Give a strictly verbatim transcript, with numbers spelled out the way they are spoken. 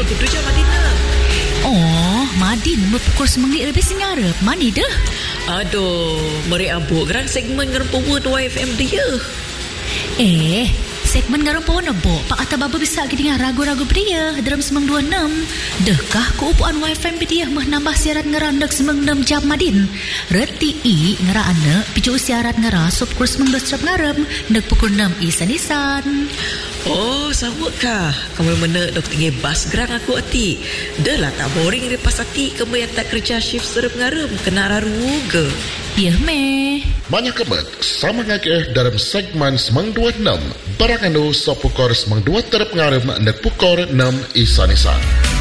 kudu je Madina. Oh, Madin berpukul semengit lebih singarap. Mani dah? Aduh, meri abuk gerang segmen ngerempuwa tu Y F M dia. Eh, segmen ngerempuwa nebo. Pak kata baba bisa kita ragu-ragu dia dalam semang dua enam. Dekah keupuan Y F M dia mah nambah siaran ngerandak semang enam jam Madin. Reti i ngera anak picu siaran ngera sop kurs semang dua strap ngarem dek pukul enam isan-isan. Oh, sama kah? Kamu mana dok tinggi bas gerang aku hati. Dah lah tak boring lepas hati kamu yang tak kerja shift serap ngarem kena raru ke? Ya meh. Banyak kebat sama ngakeh dalam segmen semang dua enam. Barang anu sop pukor semang dua terap ngarem dek pukor enam isan-isan.